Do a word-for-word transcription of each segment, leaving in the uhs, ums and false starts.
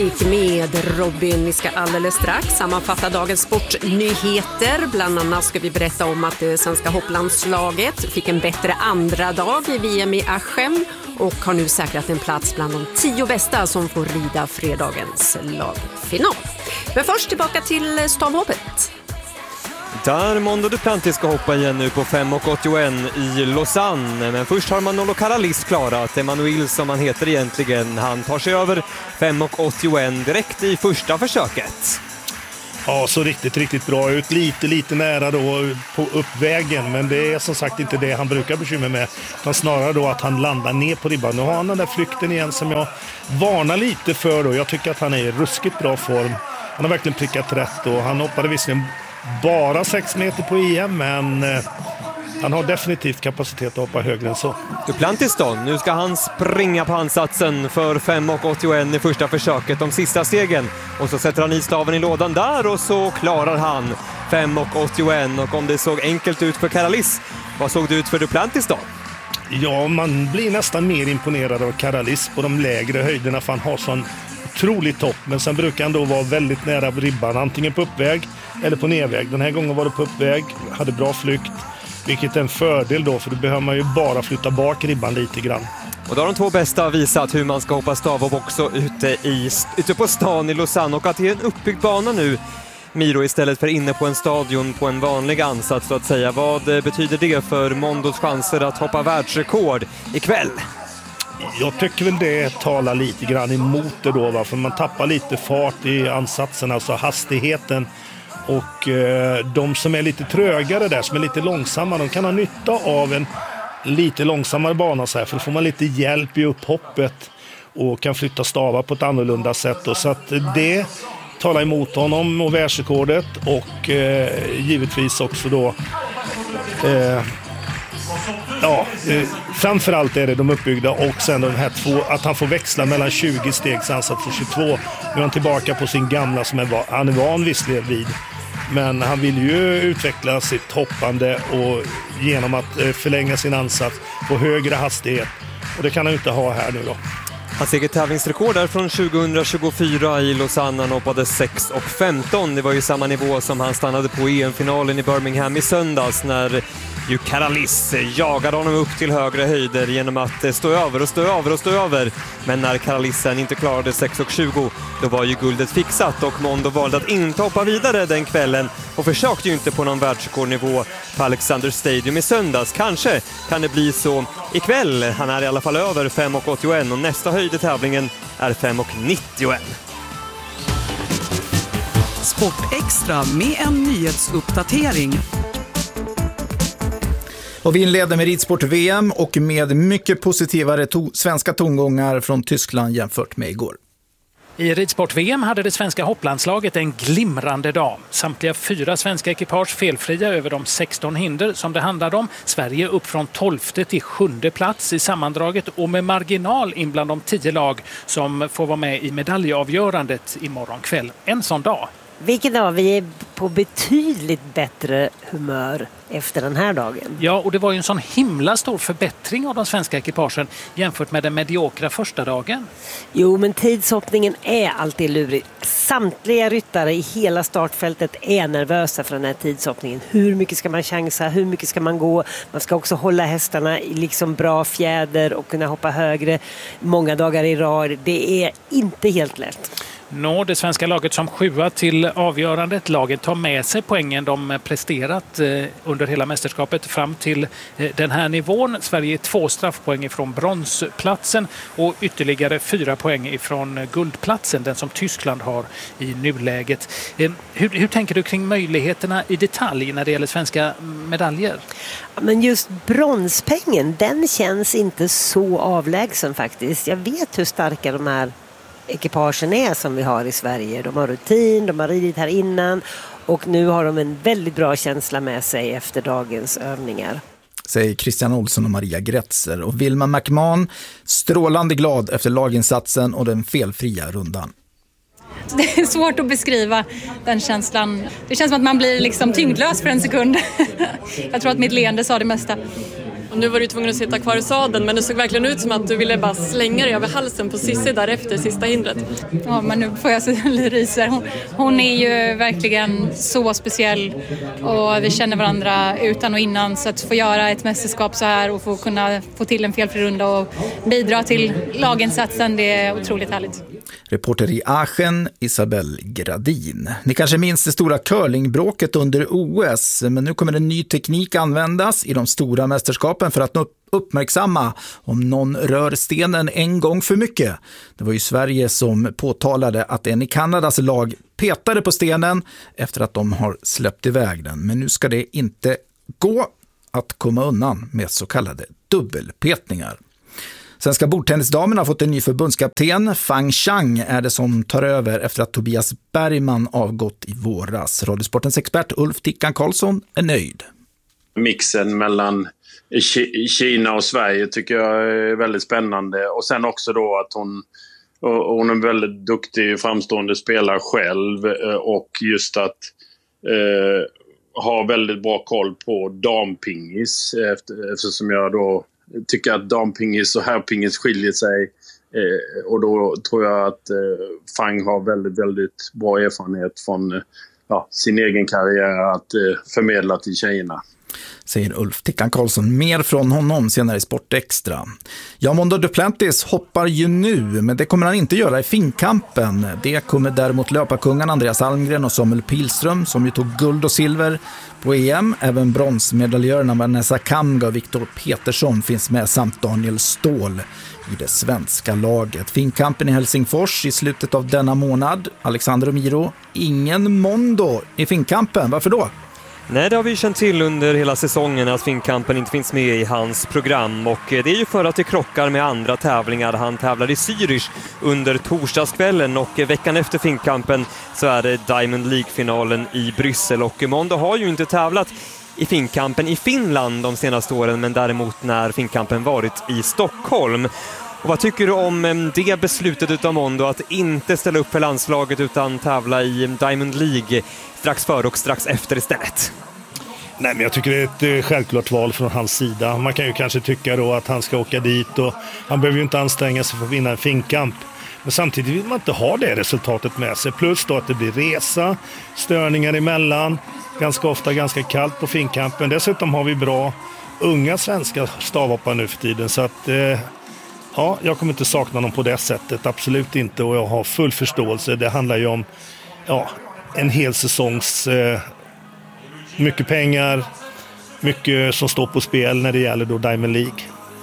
Med Robin, vi ska alldeles strax sammanfatta dagens sportnyheter. Bland annat ska vi berätta om att det svenska hopplandslaget fick en bättre andra dag i V M i Aschen och har nu säkrat en plats bland de tio bästa som får rida fredagens lagfinal. Men först tillbaka till stavhoppet. Där Mondo Duplantis ska hoppa igen nu på fem komma åttioett i Lausanne. Men först har Manolo Caralis klarat. Emanuel som han heter egentligen. Han tar sig över fem komma åttioett direkt i första försöket. Ja, så riktigt, riktigt bra ut. Lite, lite nära då på uppvägen. Men det är som sagt inte det han brukar bekymra med. Utan snarare då att han landar ner på ribban. Nu har han den där flykten igen som jag varnar lite för. Då. Jag tycker att han är i ruskigt bra form. Han har verkligen prickat rätt. Och han hoppade visserligen bara sex meter på E M, men eh, han har definitivt kapacitet att hoppa högre än så. Duplantis då, nu ska han springa på ansatsen för fem komma åttioett i första försöket, de sista stegen. Och så sätter han i staven i lådan där och så klarar han fem komma åttioett. Och om det såg enkelt ut för Caralis, vad såg det ut för Duplantis då? Ja, man blir nästan mer imponerad av Caralis på de lägre höjderna, för han har sån otroligt topp. Men sen brukar han då vara väldigt nära ribban, antingen på uppväg eller på nedväg. Den här gången var det på uppväg, hade bra flykt, vilket är en fördel då, för då behöver man ju bara flytta bak ribban lite grann. Och då har de två bästa visat hur man ska hoppa stavhopp också ute, i, ute på stan i Lausanne, och att det är en uppbyggd bana nu, Miro, istället för inne på en stadion på en vanlig ansats så att säga. Vad betyder det för Mondos chanser att hoppa världsrekord ikväll? Jag tycker väl det talar lite grann emot det då, va? För man tappar lite fart i ansatsen, alltså hastigheten. Och eh, de som är lite trögare där, som är lite långsamma, de kan ha nytta av en lite långsammare bana så här, för då får man lite hjälp i upphoppet och kan flytta stavar på ett annorlunda sätt då. Så att det talar emot honom och världsrekordet, och eh, givetvis också då eh, ja, eh, framförallt är det de uppbyggda, och sen de här två, att han får växla mellan tjugo stegs ansats och tjugotvå. Nu är han tillbaka på sin gamla som är, han är van visserligen vid, men han vill ju utveckla sitt hoppande och genom att eh, förlänga sin ansats på högre hastighet, och det kan han inte ha här nu då. Hans eget tävlingsrekord är från tjugohundratjugofyra i Lausanne. Han hoppade sex komma femton. Det var ju samma nivå som han stannade på E M-finalen i Birmingham i söndags, när ju Caralis jagade honom upp till högre höjder genom att stå över och stå över och stå över. Men när Caralisen inte klarade sex komma tjugo, då var ju guldet fixat, och Mondo valde att inte hoppa vidare den kvällen och försökte ju inte på någon världsrekordnivå på Alexander Stadium i söndags. Kanske kan det bli så ikväll. Han är i alla fall över fem komma åttioett, och nästa höjd i tävlingen är fem komma nittioett. Sport Extra med en nyhetsuppdatering. Och vi inleder med ridsport-V M och med mycket positivare to- svenska tongångar från Tyskland jämfört med igår. I ridsport-V M hade det svenska hopplandslaget en glimrande dag. Samtliga fyra svenska ekipage felfria över de sexton hinder som det handlade om. Sverige upp från tolfte till sjunde plats i sammandraget, och med marginal in bland de tio lag som får vara med i medaljavgörandet imorgon kväll. En sån dag. Vilken dag, vi är på betydligt bättre humör efter den här dagen. Ja, och det var ju en sån himla stor förbättring av de svenska ekipagen jämfört med den mediokra första dagen. Jo, men tidshoppningen är alltid lurig. Samtliga ryttare i hela startfältet är nervösa för den här tidshoppningen. Hur mycket ska man chansa? Hur mycket ska man gå? Man ska också hålla hästarna i liksom bra fjäder och kunna hoppa högre många dagar i rad. Det är inte helt lätt. Nå, det svenska laget som sjua till avgörandet. Laget tar med sig poängen de presterat eh, under hela mästerskapet fram till eh, den här nivån. Sverige är två straffpoäng ifrån bronsplatsen och ytterligare fyra poäng ifrån guldplatsen, den som Tyskland har i nuläget. Eh, hur, hur tänker du kring möjligheterna i detalj när det gäller svenska medaljer? Men just bronspengen, den känns inte så avlägsen faktiskt. Jag vet hur starka de här ekipagen är som vi har i Sverige. De har rutin, de har ridit här innan, och nu har de en väldigt bra känsla med sig efter dagens övningar. Säger Christian Olsson och Maria Gretzer. Och Vilma McMahon strålande glad efter laginsatsen och den felfria rundan. Det är svårt att beskriva den känslan. Det känns som att man blir liksom tyngdlös för en sekund. Jag tror att mitt leende sa det mesta. Och nu var du tvungen att sitta kvar i sadeln, men det såg verkligen ut som att du ville bara slänga dig över halsen på Sissi därefter, sista hindret. Ja, men nu får jag så ryser. Hon, hon är ju verkligen så speciell och vi känner varandra utan och innan, så att få göra ett mästerskap så här och få kunna få till en felfri runda och bidra till laginsatsen, det är otroligt härligt. Reporter i Aachen, Isabel Gradin. Ni kanske minns det stora curlingbråket under O S, men nu kommer en ny teknik användas i de stora mästerskapen för att uppmärksamma om någon rör stenen en gång för mycket. Det var ju Sverige som påtalade att en i Kanadas lag petade på stenen efter att de har släppt iväg den. Men nu ska det inte gå att komma undan med så kallade dubbelpetningar. Svenska bordtennisdamerna har fått en ny förbundskapten. Fang Chang är det som tar över efter att Tobias Bergman avgått i våras. Radiosportens expert Ulf Tickan Karlsson är nöjd. Mixen mellan Kina och Sverige tycker jag är väldigt spännande. Och sen också då att hon, hon är en väldigt duktig framstående spelare själv. Och just att eh, ha väldigt bra koll på dampingis. Efter, eftersom jag då tycker att dampingis och herrpingis skiljer sig. Eh, och då tror jag att eh, Fang har väldigt, väldigt bra erfarenhet från eh, ja, sin egen karriär att eh, förmedla till tjejerna. Säger Ulf Tickan Karlsson. Mer från honom senare i Sport Extra. Ja, Mondo Duplantis hoppar ju nu, men det kommer han inte göra i finkampen. Det kommer däremot löparkungen Andreas Almgren och Samuel Pilström som ju tog guld och silver på E M. Även bronsmedaljörerna Vanessa Kamga och Viktor Petersson finns med samt Daniel Ståhl i det svenska laget. Finkampen i Helsingfors i slutet av denna månad. Alexander Omiro, ingen Mondo i finkampen. Varför då? Nej, det har vi känt till under hela säsongen att finkampen inte finns med i hans program, och det är ju för att det krockar med andra tävlingar. Han tävlar i Zürich under torsdagskvällen och veckan efter finkampen så är det Diamond League-finalen i Bryssel, och Mondo har ju inte tävlat i finkampen i Finland de senaste åren, men däremot när finkampen varit i Stockholm. Och vad tycker du om det beslutet utav Mondo att inte ställa upp för landslaget utan tävla i Diamond League strax före och strax efter istället? Nej, men jag tycker det är ett självklart val från hans sida. Man kan ju kanske tycka då att han ska åka dit och han behöver ju inte anstränga sig för att vinna en finkamp. Men samtidigt vill man inte ha det resultatet med sig. Plus då att det blir resa, störningar emellan, ganska ofta ganska kallt på finkampen. Dessutom har vi bra unga svenska stavhoppare nu för tiden, så att eh, ja, jag kommer inte sakna någon på det sättet, absolut inte, och jag har full förståelse. Det handlar ju om ja, en hel säsongs eh, mycket pengar, mycket som står på spel när det gäller då Diamond League.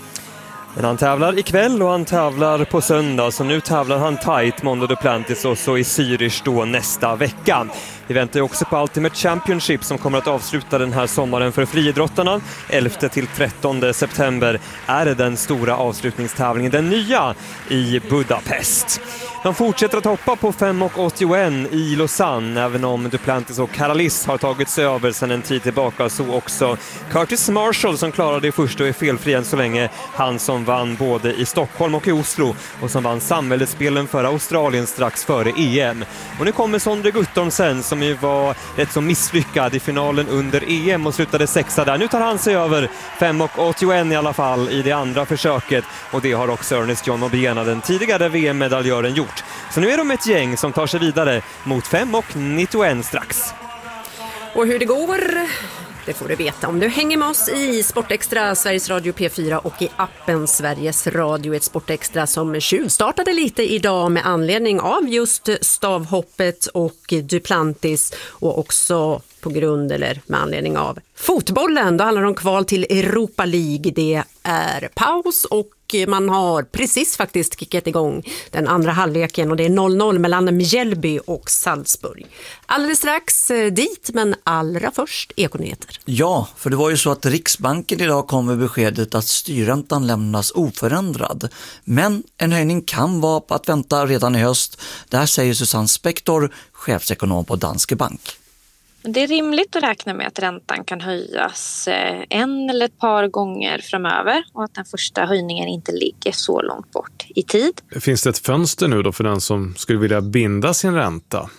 Men han tävlar ikväll och han tävlar på söndag, så nu tävlar han tight Mondo Duplantis och så i Zürich då nästa vecka. Vi väntar ju också på Ultimate Championship som kommer att avsluta den här sommaren för friidrottarna. elfte till trettonde september är det den stora avslutningstävlingen, den nya i Budapest. De fortsätter att hoppa på fem och åttioett i Lausanne, även om Duplantis och Karalis har tagit sig över sedan en tid tillbaka, så också Curtis Marshall som klarade det först och är felfri än så länge. Han som vann både i Stockholm och i Oslo och som vann samhällsspelen för Australien strax före E M. Och nu kommer Sondre Guttormsen som ju var rätt så misslyckad i finalen under E M och slutade sexa där. Nu tar han sig över fem och åttioett i alla fall i det andra försöket, och det har också Ernest John Obiena, den tidigare V M-medaljören, gjort. Så nu är de ett gäng som tar sig vidare mot fem och nittioett strax. Och hur det går, det får du veta om du hänger med oss i Sport Extra, Sveriges Radio P fyra och i appen Sveriges Radio. Ett Sport Extra som tjuvstartade lite idag med anledning av just stavhoppet och Duplantis, och också på grund eller med anledning av fotbollen. Då handlar det om kval till Europa League. Det är paus och man har precis faktiskt kickat igång den andra halvleken, och det är noll noll mellan Mjällby och Salzburg. Alldeles strax dit, men allra först Ekonyheter. Ja, för det var ju så att Riksbanken idag kom med beskedet att styrräntan lämnas oförändrad. Men en höjning kan vara på att vänta redan i höst. Det här säger Susanne Spektor, chefsekonom på Danske Bank. Det är rimligt att räkna med att räntan kan höjas en eller ett par gånger framöver, och att den första höjningen inte ligger så långt bort i tid. Finns det ett fönster nu då för den som skulle vilja binda sin ränta?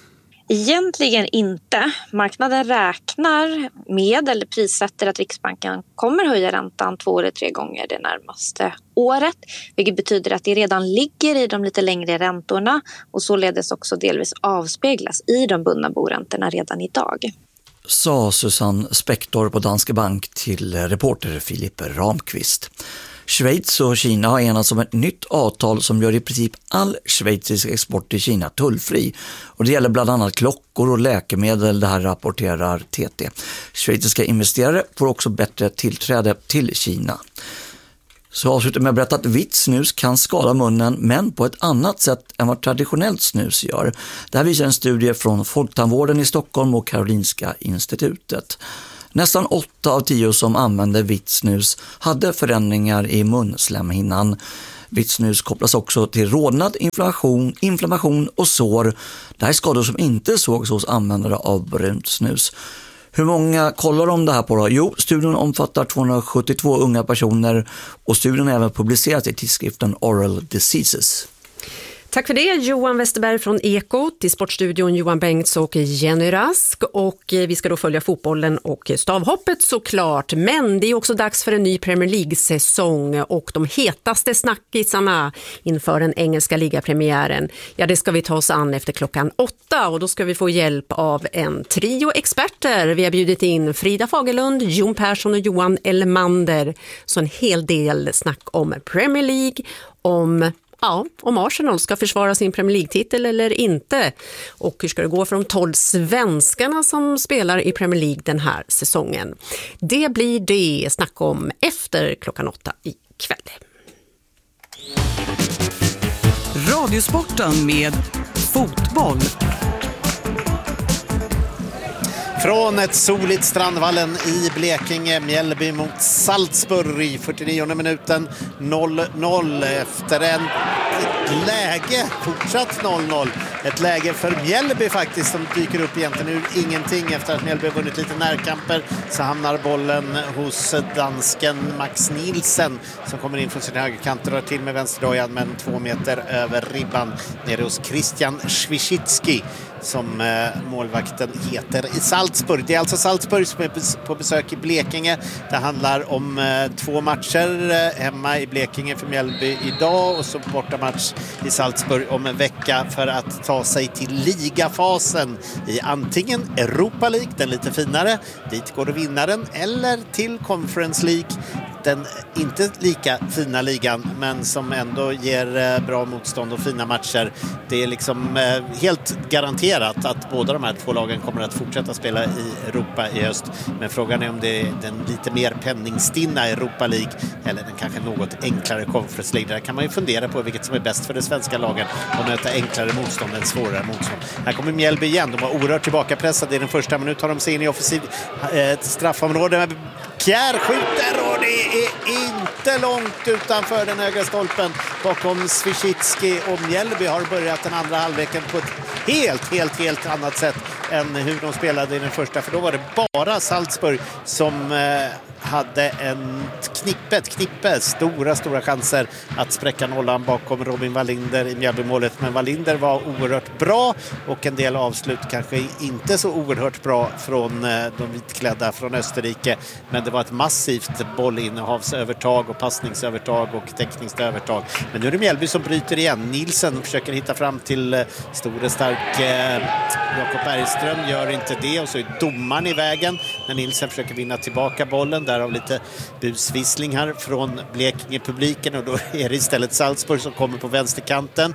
Egentligen inte. Marknaden räknar med eller prissätter att Riksbanken kommer höja räntan två eller tre gånger det närmaste året. Vilket betyder att det redan ligger i de lite längre räntorna och således också delvis avspeglas i de bundna boräntorna redan idag. Sa Susanne Spektor på Danske Bank till reporter Filip Ramqvist. Schweiz och Kina har enats om ett nytt avtal som gör i princip all schweizisk export till Kina tullfri. Och det gäller bland annat klockor och läkemedel, det här rapporterar T T. Schweiziska investerare får också bättre tillträde till Kina. Så avslutar med att berätta att vitt snus kan skada munnen, men på ett annat sätt än vad traditionellt snus gör. Det här visar en studie från Folktandvården i Stockholm och Karolinska institutet. Nästan åtta av tio som använde vitt snus hade förändringar i munslemhinnan. Vitt snus kopplas också till rodnad, inflammation, inflammation och sår. Det här är skador som inte sågs hos användare av brunt snus. Hur många kollar de det här på då? Jo, studien omfattar tvåhundrasjuttiotvå unga personer och studien är även publicerad i tidskriften Oral Diseases. Tack för det, Johan Westerberg från Ekot, i Sportstudion Johan Bengts och Jenny Rask. Och vi ska då följa fotbollen och stavhoppet såklart. Men det är också dags för en ny Premier League-säsong och de hetaste snackisarna inför den engelska ligapremiären. Ja, det ska vi ta oss an efter klockan åtta och då ska vi få hjälp av en trio experter. Vi har bjudit in Frida Fagerlund, Jon Persson och Johan Elmander. Så en hel del snack om Premier League, om... Ja, om Arsenal ska försvara sin Premier League-titel eller inte. Och hur ska det gå för de tolv svenskarna som spelar i Premier League den här säsongen? Det blir det snack om efter klockan åtta ikväll. Radiosporten med fotboll. Från ett soligt Strandvallen i Blekinge, Mjällby mot Salzburg i fyrtionionde minuten, noll noll efter en läge, fortsatt noll noll. Ett läge för Mjällby faktiskt som dyker upp egentligen ur ingenting efter att Mjällby vunnit lite närkamper. Så hamnar bollen hos dansken Max Nielsen som kommer in från sin högerkant och drar till med vänsterdojan, men två meter över ribban nere hos Christian Schwicicki som eh, målvakten heter i Salzburg. Det är alltså Salzburg som är på besök i Blekinge. Det handlar om eh, två matcher eh, hemma i Blekinge för Mjällby idag och så bortamatch i Salzburg om en vecka för att ta sig till ligafasen i antingen Europa League, den lite finare, dit går det vinnaren, eller till Conference League, den inte lika fina ligan men som ändå ger eh, bra motstånd och fina matcher. Det är liksom eh, helt garanterat att båda de här två lagen kommer att fortsätta spela i Europa i höst. Men frågan är om det är den lite mer penningstinna Europa League eller den kanske något enklare Conference League. Där kan man ju fundera på vilket som är bäst för det svenska lagen och möta enklare motstånd än svårare motstånd. Här kommer Mjällby igen. De var oerhört tillbakapressade i den första minuten. Har de sig in i offensiv eh, straffområde. Kjär skjuter och det är inte långt utanför den högra stolpen bakom Schwicicki, och Mjällby har börjat den andra halvleken på ett helt, helt, helt annat sätt än hur de spelade i den första, för då var det bara Salzburg som eh, hade en knippe, ett knippe, stora, stora chanser att spräcka nollan bakom Robin Wallinder i Mjällbymålet, men Wallinder var oerhört bra och en del avslut kanske inte så oerhört bra från eh, de vitklädda från Österrike, men det var ett massivt bollinnehavsövertag och passningsövertag och tekniskt övertag. Men nu är det Mjällby som bryter igen. Nielsen försöker hitta fram till eh, store stark eh, Jakob Bergström, gör inte det, och så är domaren i vägen när Nielsen försöker vinna tillbaka bollen. Därav lite busvissling här från Blekinge-publiken, och då är det istället Salzburg som kommer på vänsterkanten.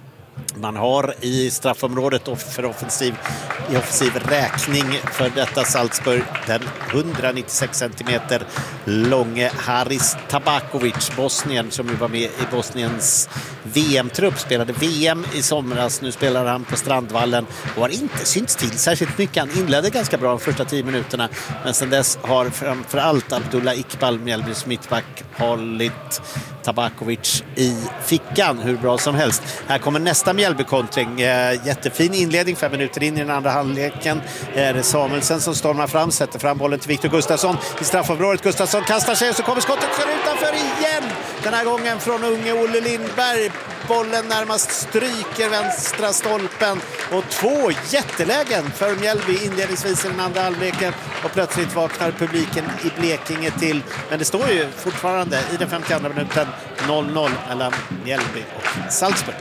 Man har i straffområdet för offensiv, i offensiv räkning för detta Salzburg den hundranittiosex centimeter långe Haris Tabakovic, Bosnien, som ju var med i Bosniens V M-trupp, spelade V M i somras. Nu spelar han på Strandvallen och har inte synts till särskilt mycket. Han inledde ganska bra de första tio minuterna, men sedan dess har framförallt Abdullah Iqbal, Mjällbys mittback, hållit Tabakovic i fickan hur bra som helst. Här kommer nästa Mjällby-kontring. Eh, jättefin inledning, fem minuter in i den andra halvleken. Är det Samuelsen som stormar fram, sätter fram bollen till Viktor Gustafsson i straffområdet. Gustafsson kastar sig och så kommer skottet för utanför igen. Den här gången från unge Olle Lindberg. Bollen närmast stryker vänstra stolpen. spänd. Och två jättelägen för Mjällby inledningsvis i den andra halvleken. Och plötsligt vaknar publiken i Blekinge till. Men det står ju fortfarande i den femtioandra minuten noll noll mellan Mjällby och Salzburg.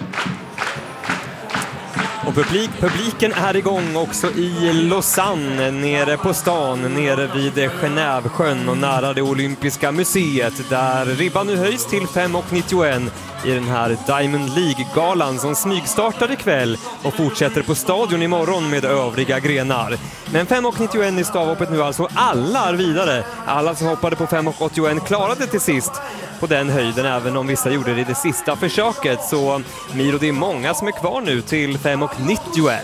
Och publik, publiken är igång också i Lausanne, nere på stan, nere vid Genèvesjön och nära det olympiska museet, där ribban nu höjs till fem nittioett i den här Diamond League-galan som smygstartar ikväll och fortsätter på stadion imorgon med övriga grenar. Men fem nittioett i stavhoppet nu, alltså alla är vidare. Alla som hoppade på fem åttioett klarade till sist på den höjden, även om vissa gjorde det i det sista försöket. Så Miro, det är många som är kvar nu till fem nittioett.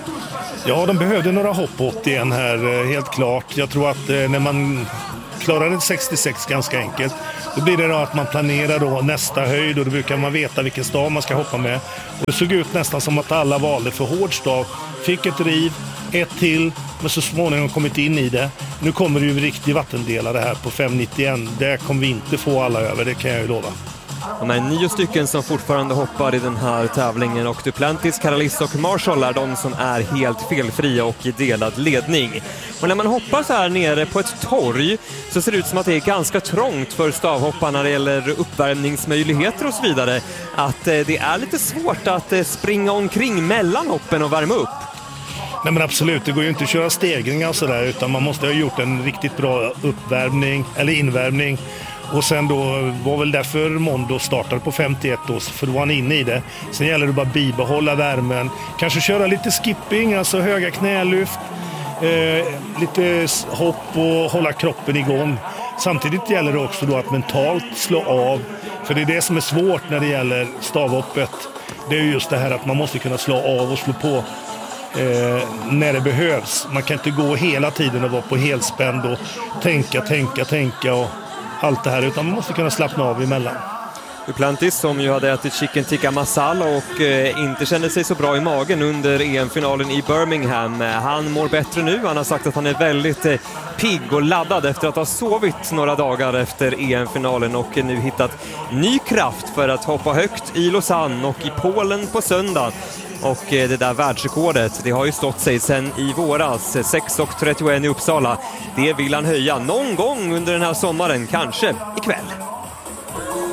Ja, de behövde några hopp åttioett här, helt klart. Jag tror att när man klarade sextiosex ganska enkelt, då blir det då att man planerar då nästa höjd och då brukar man veta vilken stav man ska hoppa med. Och det såg ut nästan som att alla valde för hård stav. Fick ett riv, ett till, men så småningom kommit in i det. Nu kommer det ju riktig vattendelare här på fem nittioett. Det kommer vi inte få alla över, det kan jag ju lova. De är nio stycken som fortfarande hoppar i den här tävlingen och Duplantis, Karalis och Marshall är de som är helt felfria och i delad ledning. Och när man hoppar så här nere på ett torg så ser det ut som att det är ganska trångt för stavhopparna när det gäller uppvärmningsmöjligheter och så vidare. Att det är lite svårt att springa omkring mellan hoppen och värma upp. Nej men absolut, det går ju inte att köra stegringar och sådär, utan man måste ha gjort en riktigt bra uppvärmning eller invärmning. Och sen då var väl därför Mondo startade på femtioett då, för då var han inne i det. Sen gäller det bara bibehålla värmen. Kanske köra lite skipping, alltså höga knälyft, eh, lite hopp och hålla kroppen igång. Samtidigt gäller det också då att mentalt slå av. För det är det som är svårt när det gäller stavhoppet. Det är just det här att man måste kunna slå av och slå på eh, när det behövs. Man kan inte gå hela tiden och vara på helspänd och tänka, tänka, tänka och allt det här, utan man måste kunna slappna av emellan. Duplantis, som ju hade ätit chicken tikka masala och eh, inte kände sig så bra i magen under E M-finalen i Birmingham. Han mår bättre nu. Han har sagt att han är väldigt eh, pigg och laddad efter att ha sovit några dagar efter E M-finalen och nu hittat ny kraft för att hoppa högt i Lausanne och i Polen på söndag. Och det där världsrekordet, det har ju stått sig sedan i våras, sex trettioett i Uppsala. Det vill han höja någon gång under den här sommaren, kanske ikväll.